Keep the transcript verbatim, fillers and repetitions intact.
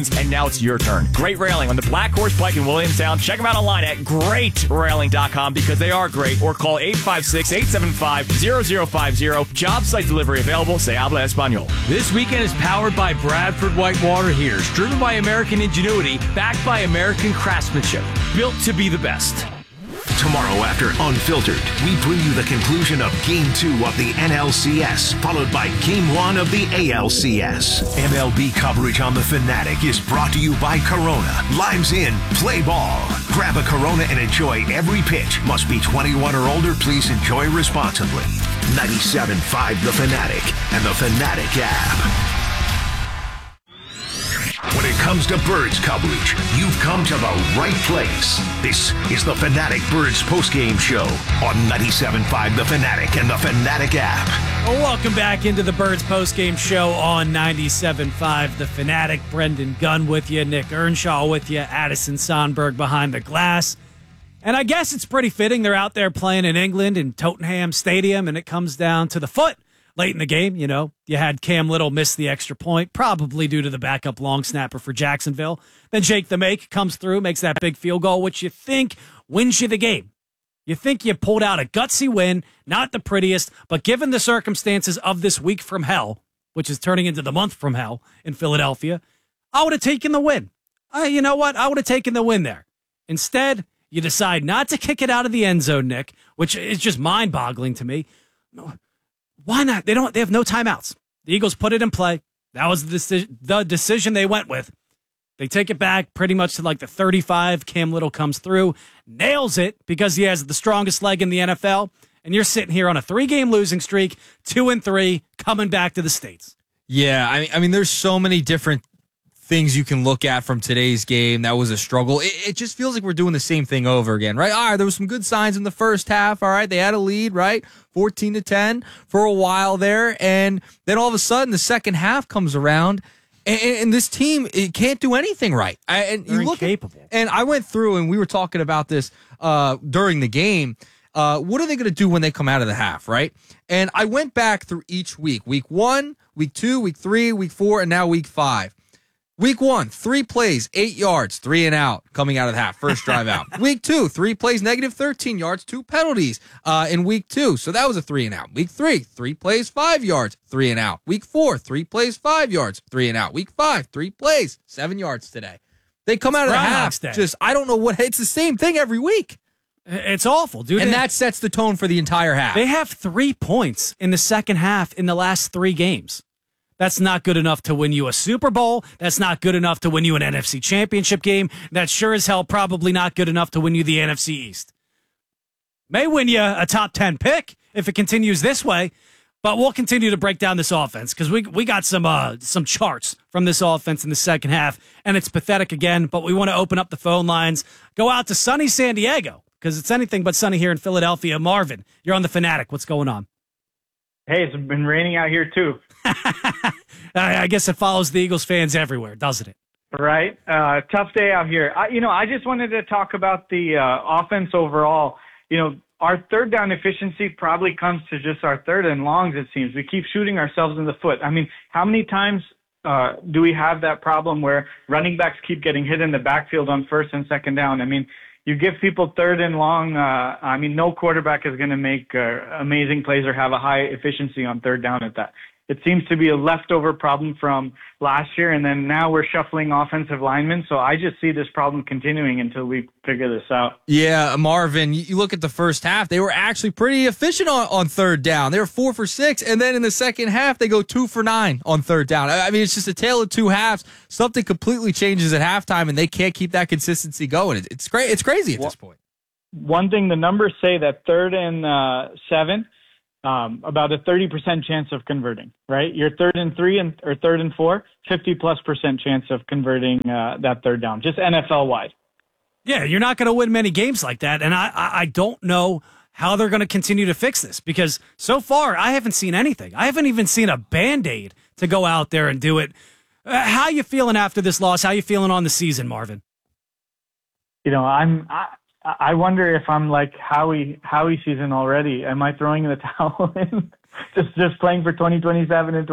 And now it's your turn. Great Railing on the Black Horse Pike in Williamstown. Check them out online at great railing dot com because they are great. Or call eight five six, eight seven five, zero zero five zero. Job site delivery available. Se habla español. This weekend is powered by Bradford Whitewater Heaters. Driven by American ingenuity, backed by American craftsmanship. Built to be the best. Tomorrow after Unfiltered, we bring you the conclusion of Game two of the N L C S, followed by Game one of the A L C S. M L B coverage on The Fanatic is brought to you by Corona. Limes in, play ball. Grab a Corona and enjoy every pitch. Must be twenty-one or older. Please enjoy responsibly. ninety-seven point five The Fanatic and The Fanatic app. When it comes to Birds coverage, you've come to the right place. This is the Fanatic Birds postgame show on ninety-seven point five The Fanatic and the Fanatic app. Well, welcome back into the Birds postgame show on ninety-seven point five The Fanatic. Brendan Gunn with you, Nick Earnshaw with you, Addison Sonberg behind the glass. And I guess it's pretty fitting they're out there playing in England in Tottenham Stadium, and it comes down to the foot. Late in the game, you know, you had Cam Little miss the extra point, probably due to the backup long snapper for Jacksonville. Then Jake the Make comes through, makes that big field goal, which you think wins you the game. You think you pulled out a gutsy win, not the prettiest, but given the circumstances of this week from hell, which is turning into the month from hell in Philadelphia, I would have taken the win. Uh, you know what? I would have taken the win there. Instead, you decide not to kick it out of the end zone, Nick, which is just mind-boggling to me. Why not? They don't. They have no timeouts. The Eagles put it in play. That was the decision, the decision they went with. They take it back pretty much to like the thirty-five. Cam Little comes through, nails it because he has the strongest leg in the N F L. And you're sitting here on a three-game losing streak, two and three, coming back to the States. Yeah, I mean, I mean, there's so many different things you can look at from today's game. That was a struggle. It, it just feels like we're doing the same thing over again, right? All right, there was some good signs in the first half. All right, they had a lead, right? fourteen to ten for a while there. And then all of a sudden, the second half comes around, and, and this team it can't do anything right. I, and They're you look incapable. At, and I went through, and we were talking about this uh, during the game. Uh, what are they going to do when they come out of the half, right? And I went back through each week. Week one, week two, week three, week four, and now week five. Week one, three plays, eight yards, three and out coming out of the half, first drive out. Week two, three plays, negative thirteen yards, two penalties uh, in week two. So that was a three and out. Week three, three plays, five yards, three and out. Week four, three plays, five yards, three and out. Week five, three plays, seven yards today. They come out of the half, just, I don't know what, it's the same thing every week. It's awful, dude. And that sets the tone for the entire half. They have three points in the second half in the last three games. That's not good enough to win you a Super Bowl. That's not good enough to win you an N F C championship game. That's sure as hell probably not good enough to win you the N F C East. May win you a top ten pick if it continues this way, but we'll continue to break down this offense because we we got some uh, some charts from this offense in the second half, and it's pathetic again, but we want to open up the phone lines. Go out to sunny San Diego because it's anything but sunny here in Philadelphia. Marvin, you're on the Fanatic. What's going on? Hey, it's been raining out here, too. I guess it follows the Eagles fans everywhere, doesn't it? Right. Uh, tough day out here. I, you know, I just wanted to talk about the uh, offense overall. You know, our third down efficiency probably comes to just our third and longs, it seems. We keep shooting ourselves in the foot. I mean, how many times uh, do we have that problem where running backs keep getting hit in the backfield on first and second down? I mean, you give people third and long. Uh, I mean, no quarterback is going to make uh, amazing plays or have a high efficiency on third down at that. It seems to be a leftover problem from last year, and then now we're shuffling offensive linemen. So I just see this problem continuing until we figure this out. Yeah, Marvin, you look at the first half, they were actually pretty efficient on, on third down. They were four for six, and then in the second half, they go two for nine on third down. I mean, it's just a tale of two halves. Something completely changes at halftime, and they can't keep that consistency going. It's great. It's crazy at well, this point. One thing, the numbers say that third and uh, seven, Um, about a thirty percent chance of converting, right? You're third and three and or third and four, fifty plus percent chance of converting uh, that third down, just N F L wide. Yeah, you're not going to win many games like that. And I, I, I don't know how they're going to continue to fix this because so far I haven't seen anything. I haven't even seen a Band-Aid to go out there and do it. Uh, how you feeling after this loss? How you feeling on the season, Marvin? You know, I'm, I, I wonder if I'm like Howie Howie season already. Am I throwing the towel in? just just playing for twenty twenty-seven and